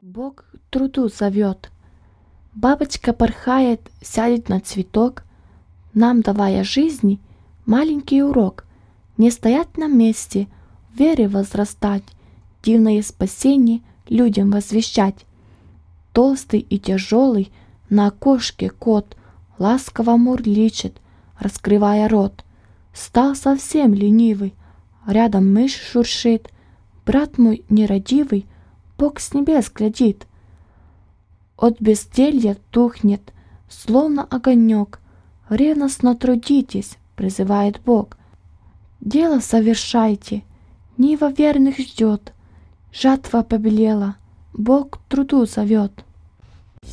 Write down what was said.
Бог к труду зовет. Бабочка порхает, сядет на цветок, нам давая жизни маленький урок. Не стоять на месте, в вере возрастать, дивное спасение людям возвещать. Толстый и тяжелый на окошке кот ласково мурлычет, раскрывая рот. Стал совсем ленивый, рядом мышь шуршит. Брат мой нерадивый, Бог с небес глядит. От безделья тухнет, словно огонек. Ревностно трудитесь, призывает Бог. Дело совершайте, нива верных ждет. Жатва побелела, Бог к труду зовет.